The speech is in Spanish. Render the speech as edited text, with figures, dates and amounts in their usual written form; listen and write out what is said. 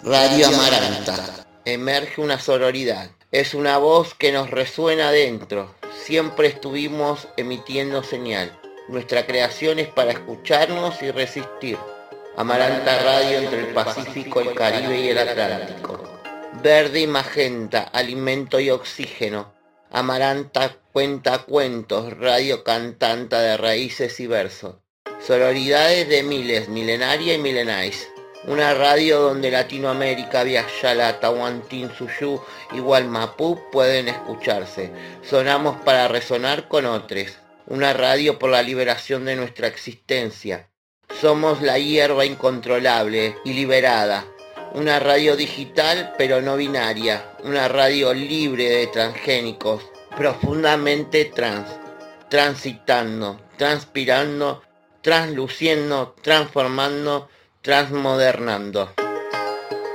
Radio Amaranta. Emerge una sororidad. Es una voz que nos resuena adentro. Siempre estuvimos emitiendo señal. Nuestra creación es para escucharnos y resistir. Amaranta Radio entre el Pacífico, el Caribe y el Atlántico. Verde y magenta, alimento y oxígeno. Amaranta cuenta cuentos, radio cantanta de raíces y versos. Sororidades de miles, milenaria y milenáis. Una radio donde Latinoamérica, Viayala, Tahuantinsuyu y Gualmapú pueden escucharse. Sonamos para resonar con otros. Una radio por la liberación de nuestra existencia. Somos la hierba incontrolable y liberada. Una radio digital pero no binaria. Una radio libre de transgénicos. Profundamente trans. Transitando, transpirando, transluciendo, transformando, transmodernando.